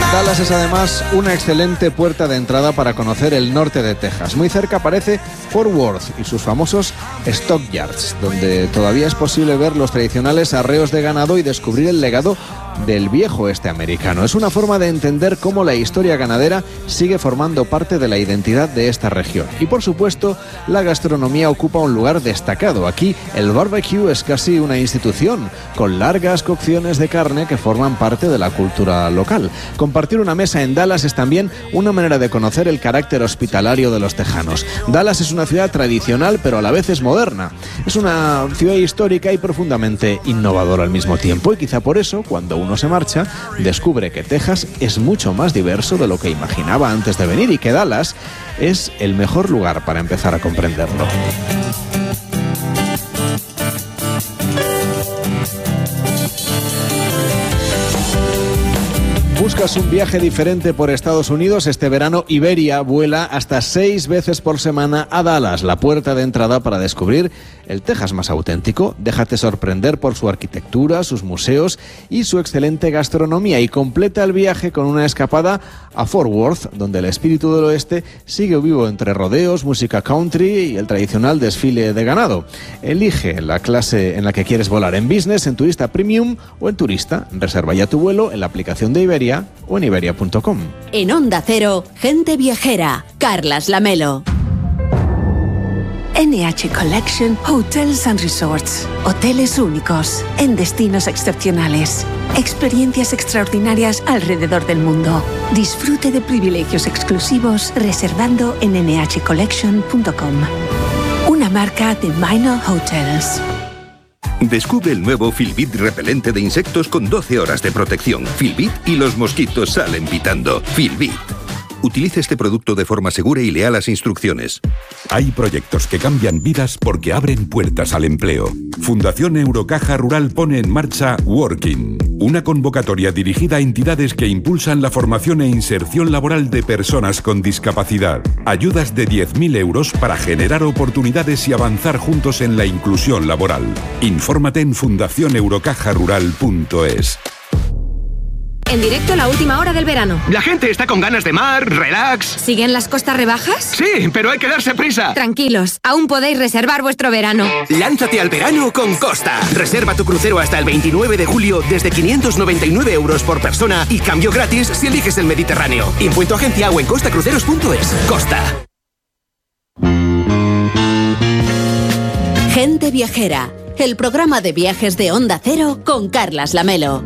Dallas es además una excelente puerta de entrada para conocer el norte de Texas. Muy cerca aparece Fort Worth y sus famosos stockyards, donde todavía es posible ver los tradicionales arreos de ganado y descubrir el legado del viejo oeste americano. Es una forma de entender cómo la historia ganadera sigue formando parte de la identidad de esta región. Y por supuesto, la gastronomía ocupa un lugar destacado. Aquí el barbecue es casi una institución, con largas cocciones de carne que forman parte de la cultura local. Compartir una mesa en Dallas es también una manera de conocer el carácter hospitalario de los tejanos. Dallas es una ciudad tradicional, pero a la vez es moderna. Es una ciudad histórica y profundamente innovadora al mismo tiempo, y quizá por eso, cuando uno se marcha, descubre que Texas es mucho más diverso de lo que imaginaba antes de venir, y que Dallas es el mejor lugar para empezar a comprenderlo. ¿Buscas un viaje diferente por Estados Unidos? Este verano Iberia vuela hasta 6 veces por semana a Dallas, la puerta de entrada para descubrir el Texas más auténtico. Déjate sorprender por su arquitectura, sus museos y su excelente gastronomía, y completa el viaje con una escapada a Fort Worth, donde el espíritu del oeste sigue vivo entre rodeos, música country y el tradicional desfile de ganado. Elige la clase en la que quieres volar, en business, en turista premium o en turista. Reserva ya tu vuelo en la aplicación de Iberia o en iberia.com. En Onda Cero, Gente Viajera, Carlas Lamelo. NH Collection Hotels and Resorts. Hoteles únicos, en destinos excepcionales. Experiencias extraordinarias alrededor del mundo. Disfrute de privilegios exclusivos reservando en nhcollection.com. Una marca de Minor Hotels. Descubre el nuevo Filbit repelente de insectos con 12 horas de protección. Filbit y los mosquitos salen pitando. Filbit. Utilice este producto de forma segura y lea las instrucciones. Hay proyectos que cambian vidas porque abren puertas al empleo. Fundación Eurocaja Rural pone en marcha Working, una convocatoria dirigida a entidades que impulsan la formación e inserción laboral de personas con discapacidad. Ayudas de 10.000 euros para generar oportunidades y avanzar juntos en la inclusión laboral. Infórmate en fundacioneurocajarural.es. En directo, la última hora del verano. La gente está con ganas de mar, relax. ¿Siguen las costas rebajas? Sí, pero hay que darse prisa. Tranquilos, aún podéis reservar vuestro verano. Lánzate al verano con Costa. Reserva tu crucero hasta el 29 de julio desde 599 euros por persona y cambio gratis si eliges el Mediterráneo. Info en tu agencia o en costacruceros.es. Costa. Gente Viajera, el programa de viajes de Onda Cero con Carlas Lamelo.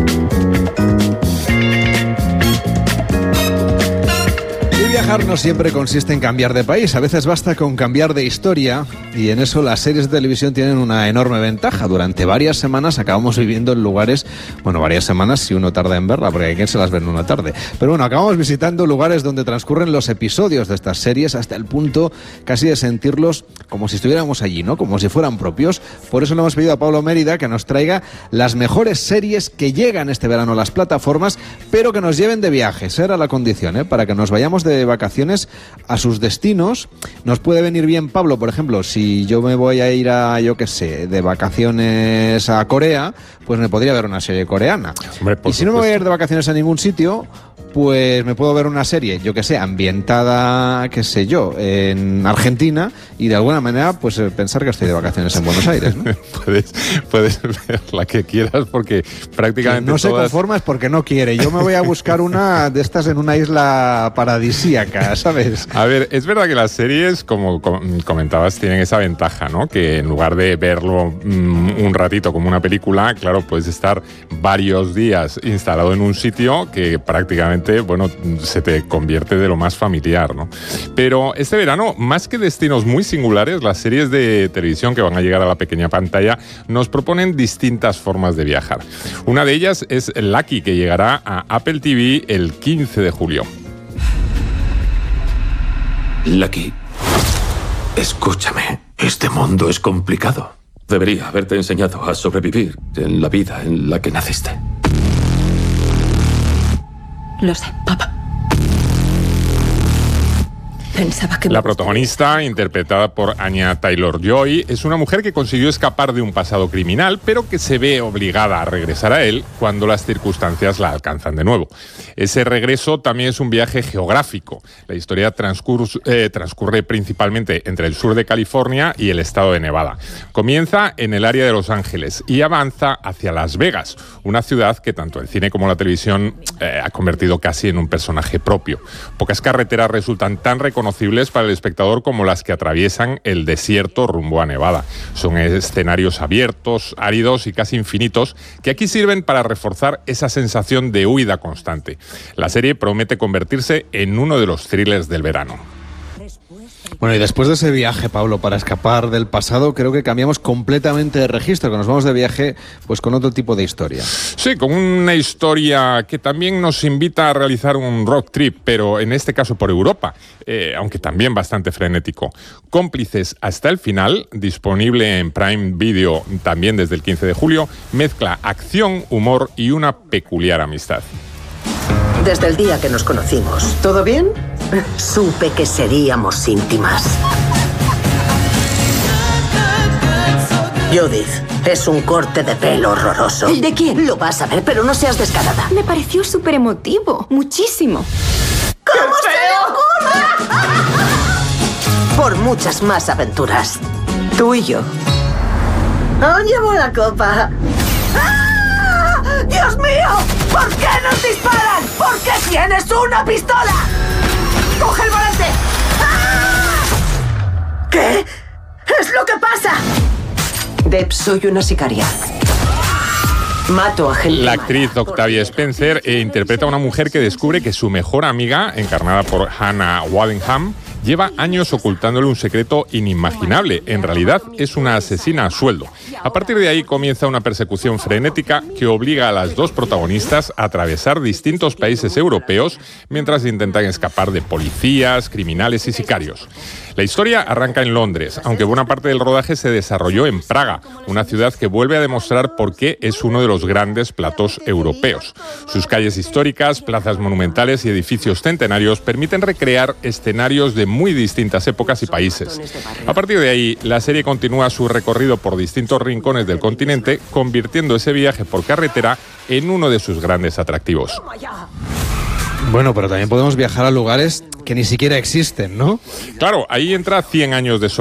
Viajar no siempre consiste en cambiar de país, a veces basta con cambiar de historia, y en eso las series de televisión tienen una enorme ventaja. Durante varias semanas acabamos viviendo en lugares, bueno, varias semanas si uno tarda en verla, porque hay quien se las ve en una tarde, pero bueno, acabamos visitando lugares donde transcurren los episodios de estas series hasta el punto casi de sentirlos como si estuviéramos allí, ¿no? Como si fueran propios. Por eso le hemos pedido a Pablo Mérida que nos traiga las mejores series que llegan este verano a las plataformas, pero que nos lleven de viajes. Era la condición, para que nos vayamos de vacaciones a sus destinos. Nos puede venir bien, Pablo, por ejemplo, si yo me voy a ir a, yo qué sé, de vacaciones a Corea, pues me podría ver una serie coreana. Hombre, y si no me voy a ir de vacaciones a ningún sitio, pues me puedo ver una serie, yo que sé, ambientada, qué sé yo, en Argentina, y de alguna manera pues pensar que estoy de vacaciones en Buenos Aires, ¿no? puedes ver la que quieras, porque prácticamente no se conforma es porque no quiere. Yo me voy a buscar una de estas en una isla paradisíaca, ¿sabes? A ver, es verdad que las series, como comentabas, tienen esa ventaja, ¿no? Que en lugar de verlo un ratito como una película, claro, puedes estar varios días instalado en un sitio que prácticamente, bueno, se te convierte de lo más familiar, ¿no? Pero este verano, más que destinos muy singulares, las series de televisión que van a llegar a la pequeña pantalla nos proponen distintas formas de viajar. Una de ellas es Lucky, que llegará a Apple TV el 15 de julio. Lucky, escúchame, este mundo es complicado. Debería haberte enseñado a sobrevivir en la vida en la que naciste. Lo sé, papá. Pensaba que... La protagonista, interpretada por Anya Taylor-Joy, es una mujer que consiguió escapar de un pasado criminal, pero que se ve obligada a regresar a él cuando las circunstancias la alcanzan de nuevo. Ese regreso también es un viaje geográfico. La historia transcurre principalmente entre el sur de California y el estado de Nevada. Comienza en el área de Los Ángeles y avanza hacia Las Vegas, una ciudad que tanto el cine como la televisión ha convertido casi en un personaje propio. Pocas carreteras resultan tan reconocibles para el espectador como las que atraviesan el desierto rumbo a Nevada. Son escenarios abiertos, áridos y casi infinitos que aquí sirven para reforzar esa sensación de huida constante. La serie promete convertirse en uno de los thrillers del verano. Bueno, y después de ese viaje, Pablo, para escapar del pasado, creo que cambiamos completamente de registro, que nos vamos de viaje pues con otro tipo de historia. Sí, con una historia que también nos invita a realizar un road trip, pero en este caso por Europa, aunque también bastante frenético. Cómplices hasta el final, disponible en Prime Video también desde el 15 de julio, mezcla acción, humor y una peculiar amistad. Desde el día que nos conocimos, ¿todo bien? Supe que seríamos íntimas. Judith, es un corte de pelo horroroso. ¿El de quién? Lo vas a ver, pero no seas descarada. Me pareció súper emotivo, muchísimo. ¿Cómo se le ocurre? Por muchas más aventuras. Tú y yo. Aún llevo la copa. ¡Ah! ¡Dios mío! ¿Por qué nos disparan? ¿Por qué tienes una pistola? ¡Coge el volante! ¡Ah! ¿Qué es lo que pasa? Deb, soy una sicaria. Mato a gente. La actriz Octavia Spencer interpreta a una mujer que descubre que su mejor amiga, encarnada por Hannah Waddingham, lleva años ocultándole un secreto inimaginable. En realidad es una asesina a sueldo. A partir de ahí comienza una persecución frenética que obliga a las dos protagonistas a atravesar distintos países europeos mientras intentan escapar de policías, criminales y sicarios. La historia arranca en Londres, aunque buena parte del rodaje se desarrolló en Praga, una ciudad que vuelve a demostrar por qué es uno de los grandes platós europeos. Sus calles históricas, plazas monumentales y edificios centenarios permiten recrear escenarios de muy distintas épocas y países. A partir de ahí, la serie continúa su recorrido por distintos rincones del continente, convirtiendo ese viaje por carretera en uno de sus grandes atractivos. Bueno, pero también podemos viajar a lugares que ni siquiera existen, ¿no? Claro, ahí entra 100 años de soledad.